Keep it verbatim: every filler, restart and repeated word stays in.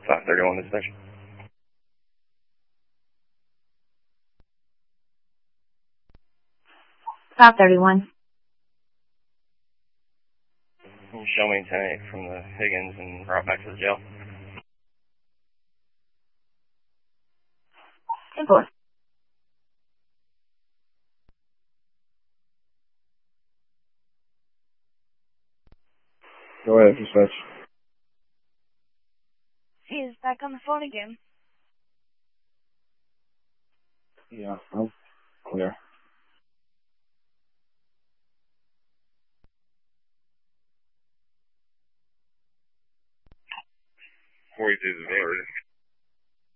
five thirty-one to station. five thirty-one. Show me ten eight from the Higgins and right back to the jail. ten four. Go ahead, dispatch. He is back on the phone again. Yeah, I'm clear. forty-two is